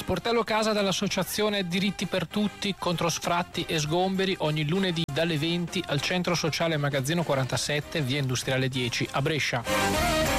Sportello casa dall'associazione Diritti per Tutti contro sfratti e sgomberi ogni lunedì dalle 20 al centro sociale Magazzino 47, via Industriale 10 a Brescia.